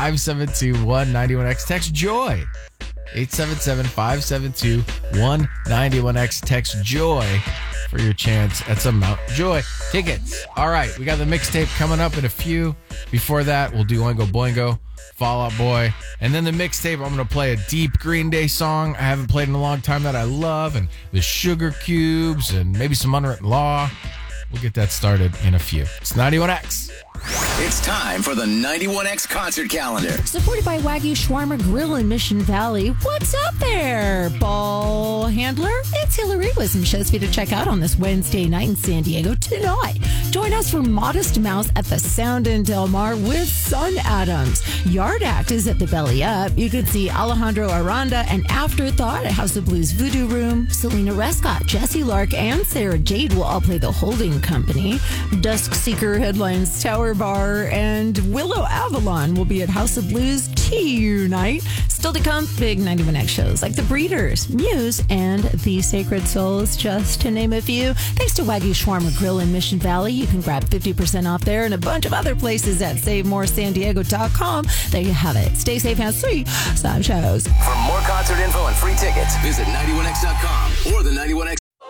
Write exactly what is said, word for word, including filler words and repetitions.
five seven two, one nine one X. Text JOY. eight seven seven, five seven two, one nine one X. Text JOY for your chance at some Mount Joy tickets. All right, we got the mixtape coming up in a few. Before that, we'll do Oingo Boingo, Fall Out Boy, and then the mixtape. I'm going to play a deep Green Day song I haven't played in a long time that I love, and the Sugar Cubes, and maybe some Unwritten Law. We'll get that started in a few. It's ninety-one X. It's time for the ninety-one X concert calendar. Supported by Wagyu Shawarma Grill in Mission Valley. What's up there, ball handler? It's Hillary with some shows for you to check out on this Wednesday night in San Diego tonight. Join us for Modest Mouse at the Sound in Del Mar with Sun Adams. Yard Act is at the Belly Up. You could see Alejandro Aranda and Afterthought at House of Blues Voodoo Room. Selena Rescott, Jesse Lark, and Sarah Jade will all play the Holding Company. Dusk Seeker headlines Tower Bar, and Willow Avalon will be at House of Blues tonight. Still to come, big ninety-one X shows like The Breeders, Muse, and The Sacred Souls, just to name a few. Thanks to Wagyu Shawarma Grill in Mission Valley. You can grab fifty percent off there and a bunch of other places at save more san diego dot com. There you have it. Stay safe and sweet. Some shows. For more concert info and free tickets, visit ninety-one X dot com or the ninety-one X